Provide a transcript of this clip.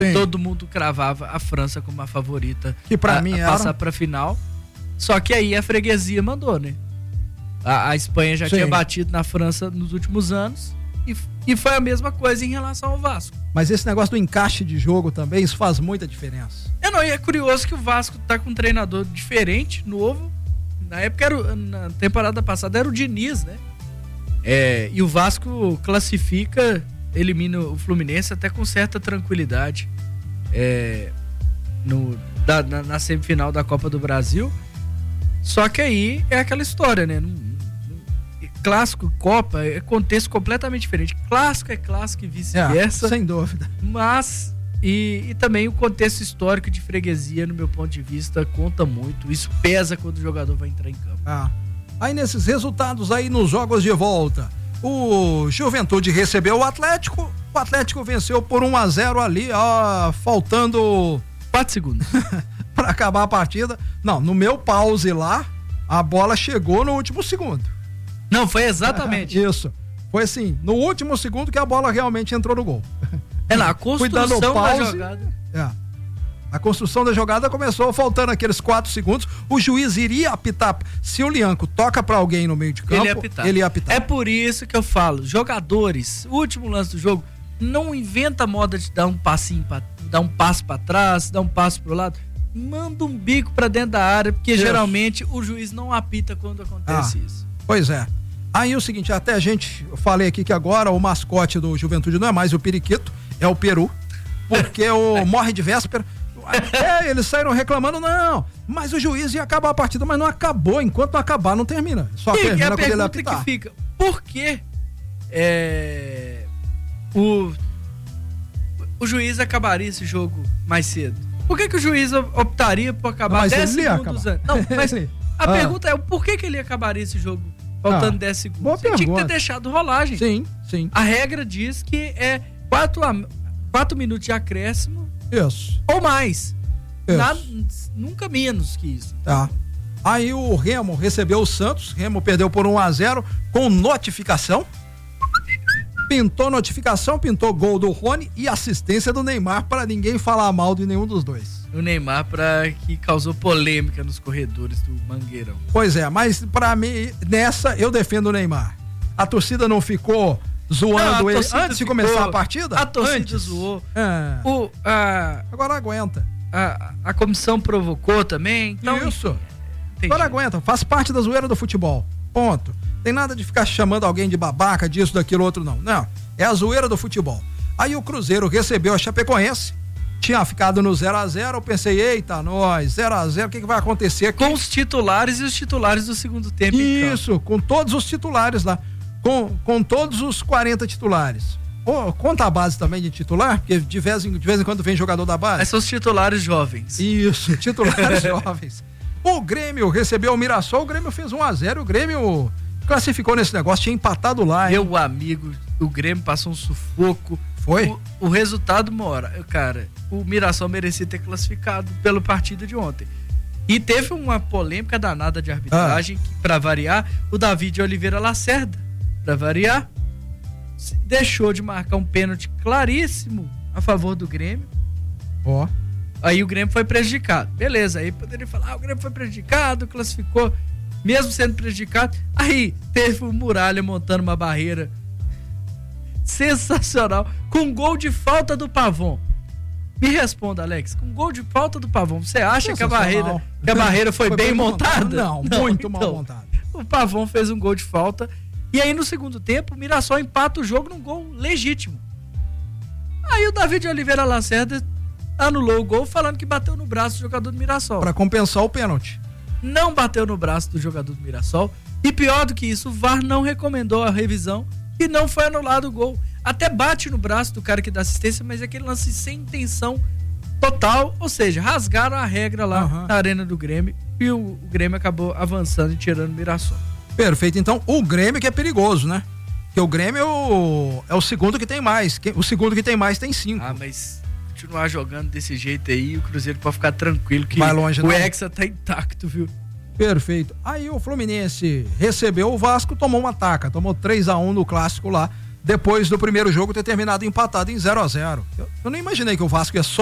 Sim. Todo mundo cravava a França como a favorita que pra mim a passar pra final. Só que aí a freguesia mandou, né? A Espanha já tinha batido na França nos últimos anos e foi a mesma coisa em relação ao Vasco. Mas esse negócio do encaixe de jogo também, isso faz muita diferença. E é curioso que o Vasco tá com um treinador diferente, novo. Na época, na temporada passada, era o Diniz, né? E o Vasco classifica, elimina o Fluminense até com certa tranquilidade na semifinal da Copa do Brasil. Só que aí é aquela história, né? Clássico, Copa, é contexto completamente diferente. Clássico é clássico e vice-versa. Sem dúvida. Mas, e também o contexto histórico de freguesia, no meu ponto de vista, conta muito. Isso pesa quando o jogador vai entrar em campo. Aí nesses resultados aí nos jogos de volta, o Juventude recebeu o Atlético venceu por 1-0 ali, faltando 4 segundos para acabar a partida. Não, no meu pause lá, a bola chegou no último segundo. Não, foi exatamente. Isso. Foi assim, no último segundo que a bola realmente entrou no gol. A construção da jogada. A construção da jogada começou faltando aqueles 4 segundos. O juiz iria apitar. Se o Lianco toca pra alguém no meio de campo, ele ia apitar. É por isso que eu falo, jogadores, o último lance do jogo, não inventa moda de dar um passinho, dar um passo pra trás, dar um passo pro lado. Manda um bico pra dentro da área, porque geralmente o juiz não apita quando acontece isso. Pois é. Aí o seguinte, eu falei aqui que agora o mascote do Juventude não é mais o periquito, é o peru, porque o morre de véspera. Eles saíram reclamando, não, mas o juiz ia acabar a partida, mas não acabou, enquanto não acabar não termina, só termina quando ele apitar. Que fica, por que o juiz acabaria esse jogo mais cedo? Por que o juiz optaria por acabar 10 segundos antes? Não, mas a pergunta é, por que ele acabaria esse jogo faltando 10 segundos? Boa pergunta. Tinha que ter deixado rolar, gente. Sim. A regra diz que é 4 minutos de acréscimo. Isso. Ou mais. Nunca menos que isso. Aí o Remo recebeu o Santos. Remo perdeu por 1-0 com notificação. Pintou gol do Rony e assistência do Neymar para ninguém falar mal de nenhum dos dois. O Neymar que causou polêmica nos corredores do Mangueirão. Pois é, mas para mim, nessa eu defendo o Neymar. A torcida não ficou zoando ele antes de começar a partida? A torcida zoou. Agora aguenta. A comissão provocou também. Então, isso. Agora aguenta. Faz parte da zoeira do futebol. Ponto. Tem nada de ficar chamando alguém de babaca, disso, daquilo, outro, não. Não. É a zoeira do futebol. Aí o Cruzeiro recebeu a Chapecoense. Tinha ficado no 0-0. Eu pensei, eita, nós, 0-0, o que vai acontecer aqui? Com os titulares e os titulares do segundo tempo. Isso, com todos os titulares lá. Com todos os 40 titulares. Conta a base também de titular, porque de vez em quando vem jogador da base. Esses são os titulares jovens. Isso, titulares jovens. O Grêmio recebeu o Mirassol, o Grêmio fez 1-0, o Grêmio classificou nesse negócio, tinha empatado lá. Meu amigo, o Grêmio passou um sufoco. Foi? O resultado mora. Cara, o Mirassol merecia ter classificado pelo partido de ontem. E teve uma polêmica danada de arbitragem, que, pra variar, o David Oliveira Lacerda, pra variar, deixou de marcar um pênalti claríssimo a favor do Grêmio. Aí o Grêmio foi prejudicado. Beleza, aí poderia falar, o Grêmio foi prejudicado, classificou, mesmo sendo prejudicado. Aí teve o Muralha montando uma barreira sensacional, com gol de falta do Pavon. Me responda, Alex, com gol de falta do Pavon, você acha que a barreira foi bem montada? Não, muito mal montada. O Pavon fez um gol de falta. E aí no segundo tempo, o Mirassol empata o jogo num gol legítimo. Aí o David Oliveira Lacerda anulou o gol, falando que bateu no braço do jogador do Mirassol. Pra compensar o pênalti. Não bateu no braço do jogador do Mirassol. E pior do que isso, o VAR não recomendou a revisão e não foi anulado o gol. Até bate no braço do cara que dá assistência, mas é aquele lance sem intenção total, ou seja, rasgaram a regra lá na arena do Grêmio e o Grêmio acabou avançando e tirando o Mirassol. Perfeito, então o Grêmio que é perigoso, né? Porque o Grêmio é o segundo que tem mais, o segundo que tem mais tem 5. Mas continuar jogando desse jeito aí, o Cruzeiro pode ficar tranquilo que vai longe, o Hexa tá intacto, viu? Perfeito. Aí o Fluminense recebeu o Vasco, tomou uma taca, tomou 3-1 no clássico lá. depois do primeiro jogo ter terminado empatado em 0-0. Eu nem imaginei que o Vasco ia só